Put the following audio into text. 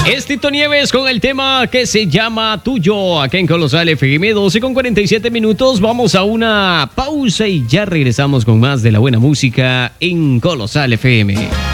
Es Tito Nieves con el tema que se llama Tuyo, acá en Colosal FM, 12:47. Vamos a una pausa y ya regresamos con más de la buena música en Colosal FM.